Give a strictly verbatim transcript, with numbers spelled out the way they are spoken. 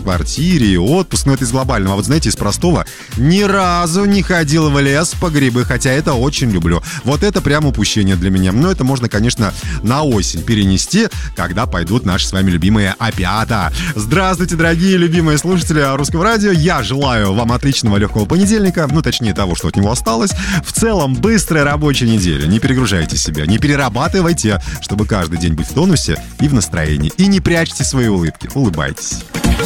квартире, и отпуск. Но это из глобального. А вот знаете, из простого: ни разу не ходил в лес по грибы, хотя это очень люблю. Вот это прям упущение для меня. Но это можно, конечно, на осень перенести, когда пойдут наши с вами любимые опята. Здравствуйте, дорогие любимые слушатели Русского радио. Я желаю вам отличного легкого понедельника. Ну, точнее, того, что от него осталось. В целом, быстрая рабочая неделя. Не перегружайте себя, не перерабатывайте, чтобы каждый день быть в тонусе и в настроении. И не прячьте свои улыбки. Улыбайтесь.